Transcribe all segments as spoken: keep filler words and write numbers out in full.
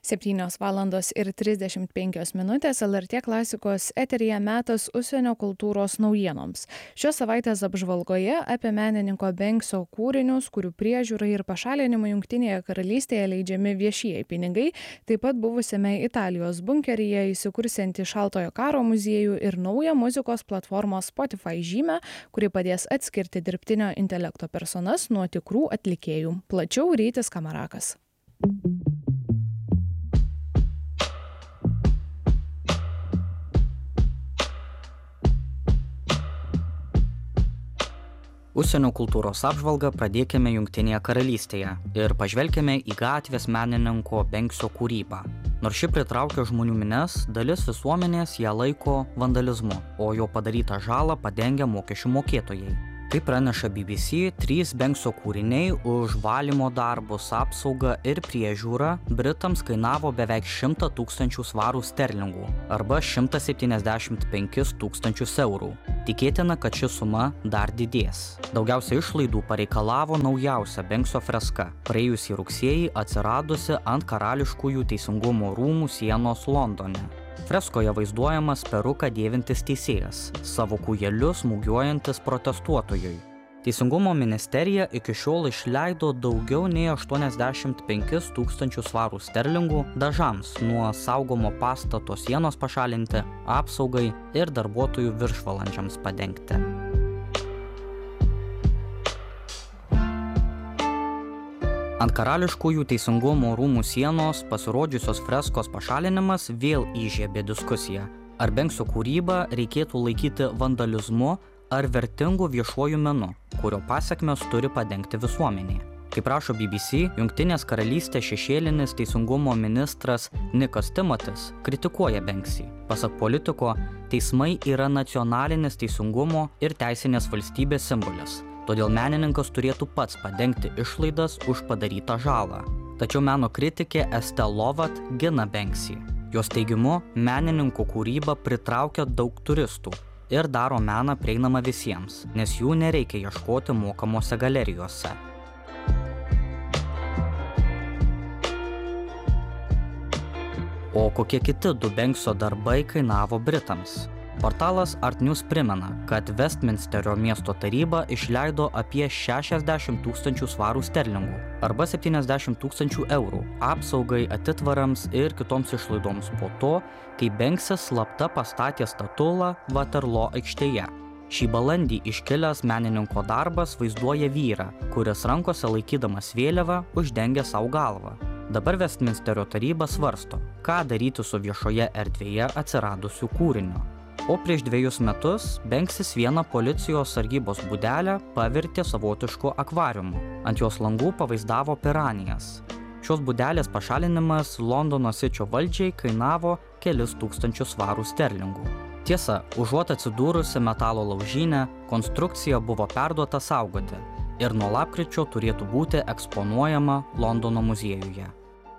septynios valandos ir trisdešimt penkios minutės L R T klasikos eteryje metas užsienio kultūros naujienoms. Šios savaitės apžvalgoje apie menininko Banksio kūrinius, kurių priežiūrai ir pašalinimui Jungtinėje karalystėje leidžiami viešieji pinigai, taip pat buvusiame Italijos bunkeryje įsikursianti Šaltojo karo muziejų ir naują muzikos platformos Spotify žymę, kuri padės atskirti dirbtinio intelekto personas nuo tikrų atlikėjų. Plačiau Rytis Kamarakas. Užsienio kultūros apžvalgą pradėkime Jungtinėje karalystėje ir pažvelkime į gatvės menininko Banksio kūrybą. Nors ši pritraukia žmonių minias, dalis visuomenės ją laiko vandalizmu, o jo padarytą žalą padengia mokesčių mokėtojai. Kaip praneša B B C, trys Banksio kūriniai už valymo darbus, apsaugą ir priežiūrą Britams kainavo beveik šimtą tūkstančių svarų sterlingų arba šimtą septyniasdešimt penkis tūkstančius eurų. Tikėtina, kad ši suma dar didės. Daugiausia išlaidų pareikalavo naujausia Banksio freska, praėjusį rugsėjį atsiradusi ant Karališkųjų teisingumo rūmų sienos Londone. Freskoje vaizduojamas peruką dėvintis teisėjas, savo kūjeliu smūgiuojantis protestuotojui. Teisingumo ministerija iki šiol išleido daugiau nei aštuoniasdešimt penkis tūkstančius svarų sterlingų dažams nuo saugomo pastato sienos pašalinti, apsaugai ir darbuotojų viršvalandžiams padengti. Ant Karališkųjų teisingumo rūmų sienos pasirodžiusios freskos pašalinimas vėl įžiebė diskusiją. Ar Banksio kūrybą reikėtų laikyti vandalizmu ar vertingu viešuoju menu, kurio pasekmes turi padengti visuomenė. Kaip rašo B B C, Jungtinės karalystės šešėlinis teisingumo ministras Nikas Timotis kritikuoja Banksį. Pasak politiko, teismai yra nacionalinis teisingumo ir teisinės valstybės simbolis. Todėl menininkas turėtų pats padengti išlaidas už padarytą žalą. Tačiau meno kritikė Estelle Lovat gina Banksį. Jos teigimu, menininko kūryba pritraukia daug turistų ir daro meną prieinamą visiems, nes jų nereikia ieškoti mokamose galerijose. O kokie kiti du Banksio darbai kainavo Britams? Portalas Art News primena, kad Westminsterio miesto taryba išleido apie šešiasdešimt tūkstančių svarų sterlingų arba septyniasdešimt tūkstančių eurų apsaugai, atitvarams ir kitoms išlaidoms po to, kai Banksis slapta pastatė statulą Waterloo aikštėje. Šį balandį iškilęs menininko darbas vaizduoja vyrą, kuris rankose laikydamas vėliavą uždengia savo galvą. Dabar Westminsterio taryba svarsto, ką daryti su viešoje erdvėje atsiradusiu kūriniu. O prieš dviejus metus Banksis vieną policijos sargybos būdelę pavertė savotišku akvariumu. Ant jos langų pavaizdavo piranijas. Šios būdelės pašalinimas Londono sičio valdžiai kainavo kelis tūkstančius svarų sterlingų. Tiesa, užuot atsidūrusi metalo laužynę, konstrukcija buvo perduota saugoti ir nuo lapkričio turėtų būti eksponuojama Londono muziejuje.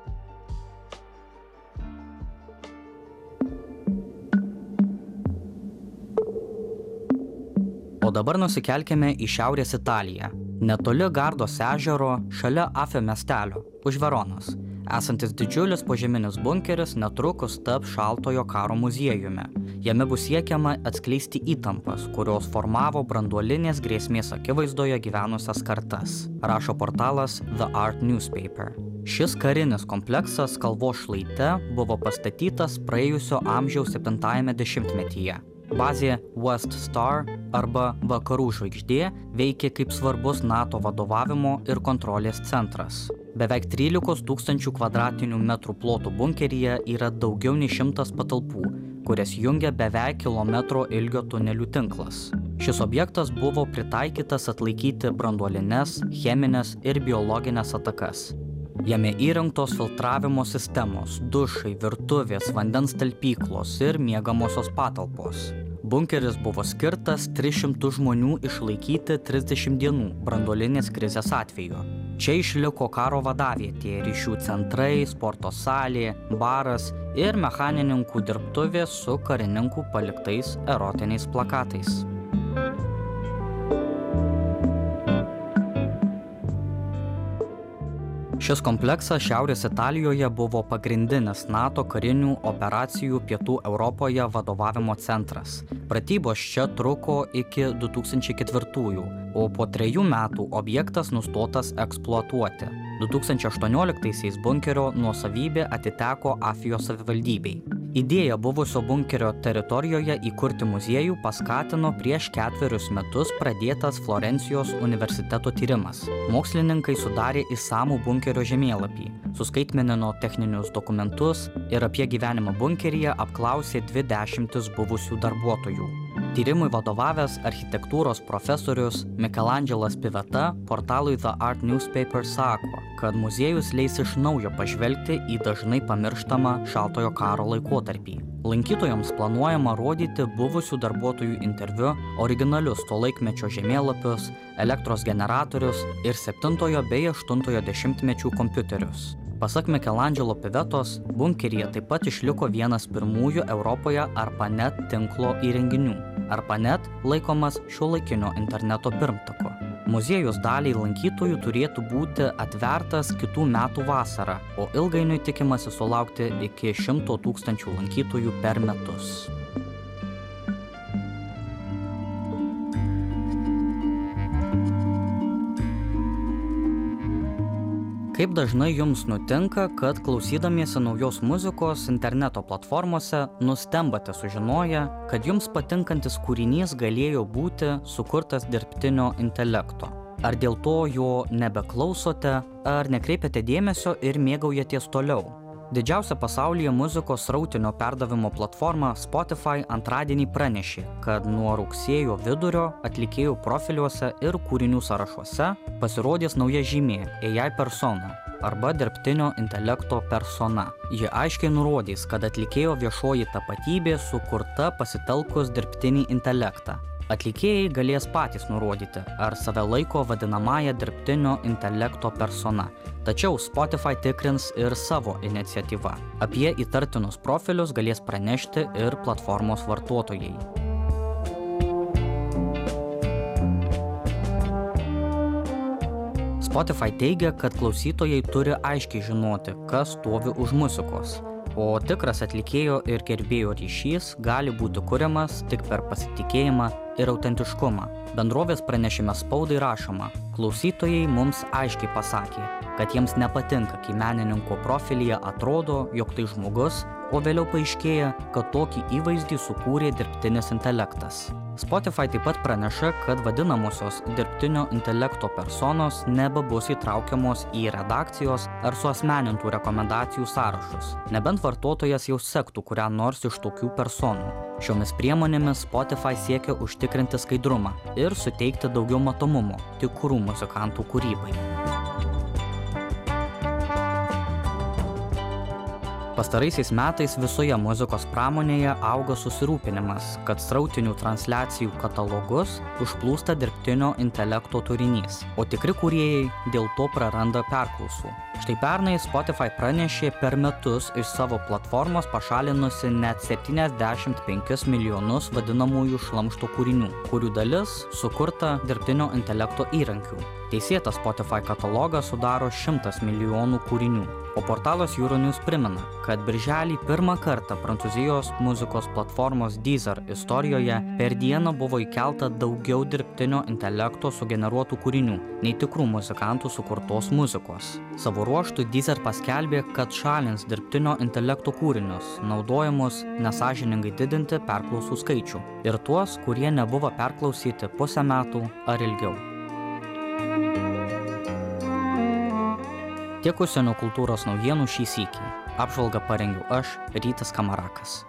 O dabar nusikelkime į Šiaurės Italiją, netoli Gardos ežero, šalia Afe miestelio, už Veronos. Esantis didžiulis požeminis bunkeris netrukus taps Šaltojo karo muziejumi. Jame bus siekiama atskleisti įtampas, kurios formavo branduolinės grėsmės akivaizdoje gyvenusias kartas, rašo portalas The Art Newspaper. Šis karinis kompleksas kalvos šlaite buvo pastatytas praėjusio amžiaus septintajame dešimtmetyje. Bazė West Star arba Vakarų žvaigždė veikia kaip svarbus NATO vadovavimo ir kontrolės centras. Beveik trylikos tūkstančių kvadratinių metrų ploto bunkeryje yra daugiau nei šimtas patalpų, kurias jungia beveik kilometro ilgio tunelių tinklas. Šis objektas buvo pritaikytas atlaikyti branduolines, cheminės ir biologinės atakas. Jame įrengtos filtravimo sistemos, dušai, virtuvės, vandens talpyklos ir miegamosios patalpos. Bunkeris buvo skirtas tris šimtus žmonių išlaikyti trisdešimt dienų branduolinės krizės atveju. Čia išliko karo vadavietė, ryšių centrai, sporto salė, baras ir mechanininkų dirbtuvė su karininkų paliktais erotiniais plakatais. Šis kompleksas Šiaurės Italijoje buvo pagrindinis NATO karinių operacijų Pietų Europoje vadovavimo centras. Pratybos čia truko iki du tūkstančiai ketvirtųjų, o po trejų metų objektas nustotas eksploatuoti. du tūkstančiai aštuonioliktaisiais bunkerio nuosavybė atiteko Afijos savivaldybei. Idėja buvusio bunkerio teritorijoje įkurti muziejų paskatino prieš ketverius metus pradėtas Florencijos universiteto tyrimas. Mokslininkai sudarė išsamų bunkerio žemėlapį, suskaitmenino techninius dokumentus ir apie gyvenimą bunkeryje apklausė dvi dešimtis buvusių darbuotojų. Tyrimui vadovavęs architektūros profesorius Mikelandželas Piveta portalui The Art Newspaper sako, kad muziejus leis iš naujo pažvelgti į dažnai pamirštamą šaltojo karo laikotarpį. Lankytojams planuojama rodyti buvusių darbuotojų interviu, originalius to laikmečio žemėlapius, elektros generatorius ir septintojo bei aštuntojo dešimtmečių kompiuterius. Pasak Mikelandželo Pivetos, bunkeryje taip pat išliko vienas pirmųjų Europoje ARPANET tinklo įrenginių. ARPANET laikomas šiuolaikinio interneto pirmtaku. Muziejus daliai lankytojų turėtų būti atvertas kitų metų vasarą, o ilgainiui tikimasi sulaukti iki šimto tūkstančių lankytojų per metus. Kaip dažnai jums nutinka, kad klausydamiesi naujos muzikos interneto platformose nustembate sužinoję, kad jums patinkantis kūrinys galėjo būti sukurtas dirbtinio intelekto? Ar dėl to jo nebeklausote, ar nekreipiate dėmesio ir mėgaujatės toliau? Didžiausia pasaulyje muzikos srautinio perdavimo platforma Spotify antradienį pranešė, kad nuo rugsėjo vidurio atlikėjų profiliuose ir kūrinių sąrašuose pasirodys nauja žymė A I persona arba dirbtinio intelekto persona. Ji aiškiai nurodys, kad atlikėjo viešoji tapatybė sukurta pasitelkus dirbtinį intelektą. Atlikėjai galės patys nurodyti, ar save laiko vadinamąją dirbtinio intelekto persona. Tačiau Spotify tikrins ir savo iniciatyvą. Apie įtartinus profilius galės pranešti ir platformos vartotojai. Spotify teigia, kad klausytojai turi aiškiai žinoti, kas stovi už muzikos, o tikras atlikėjo ir gerbėjo ryšys gali būti kuriamas tik per pasitikėjimą ir autentiškumą. Bendrovės pranešime spaudai rašoma, klausytojai mums aiškiai pasakė, kad jiems nepatinka, kai menininko profilyje atrodo, jog tai žmogus, o vėliau paaiškėja, kad tokį įvaizdį sukūrė dirbtinis intelektas. Spotify taip pat praneša, kad vadinamosios dirbtinio intelekto personos nebebus įtraukiamos į redakcijos ar suasmenintų rekomendacijų sąrašus, nebent vartotojas jau sektų kurią nors iš tokių personų. Šiomis priemonėmis Spotify siekia užtikrinti skaidrumą ir suteikti daugiau matomumo tikrų muzikantų kūrybai. Pastaraisiais metais visoje muzikos pramonėje auga susirūpinimas, kad srautinių transliacijų katalogus užplūsta dirbtinio intelekto turinys, o tikri kūrėjai dėl to praranda perklausų. Štai pernai Spotify pranešė per metus iš savo platformos pašalinusi net septyniasdešimt penkis milijonus vadinamųjų šlamšto kūrinių, kurių dalis sukurta dirbtinio intelekto įrankių. Teisėtas Spotify katalogą sudaro šimtas milijonų kūrinių, o portalas Euronews primena, kad birželį pirmą kartą Prancūzijos muzikos platformos Deezer istorijoje per dieną buvo įkelta daugiau dirbtinio intelekto sugeneruotų kūrinių nei tikrų muzikantų sukurtos muzikos. Savo ruožtu Deezer paskelbė, kad šalins dirbtinio intelekto kūrinius, naudojamus nesąžiningai didinti perklausų skaičių, ir tuos, kurie nebuvo perklausyti pusę metų ar ilgiau. Tiek užsienio kultūros naujienų šį sykį. Apžvalgą parengiau aš, Rytis Kamarakas.